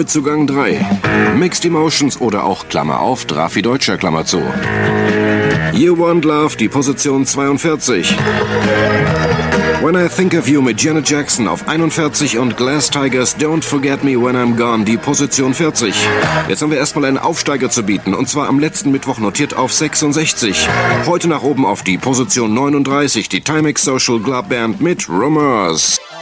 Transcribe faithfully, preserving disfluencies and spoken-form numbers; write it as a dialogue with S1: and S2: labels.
S1: Neuzugang drei. Mixed Emotions oder auch Klammer auf, Drafi Deutscher Klammer zu. You Want Love, die Position zweiundvierzig. When I Think of You mit Janet Jackson auf einundvierzig und Glass Tigers Don't Forget Me When I'm Gone, die Position vierzig. Jetzt haben wir erstmal einen Aufsteiger zu bieten, und zwar am letzten Mittwoch notiert auf sechsundsechzig. Heute nach oben auf die Position neununddreißig, die Timex Social Club Band mit Rumors.